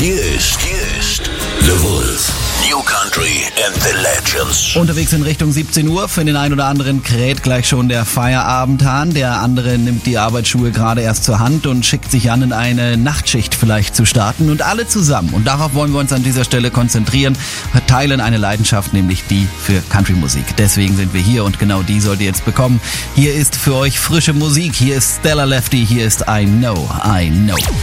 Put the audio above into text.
Hier ist The Wolf. New Country and the Legends. Unterwegs in Richtung 17 Uhr. Für den einen oder anderen kräht gleich schon der Feierabendhahn. Der andere nimmt die Arbeitsschuhe gerade erst zur Hand und schickt sich an, in eine Nachtschicht vielleicht zu starten. Und alle zusammen, und darauf wollen wir uns an dieser Stelle konzentrieren, teilen eine Leidenschaft, nämlich die für Country-Musik. Deswegen sind wir hier und genau die sollt ihr jetzt bekommen. Hier ist für euch frische Musik. Hier ist Stella Lefty. Hier ist I Know, I Know.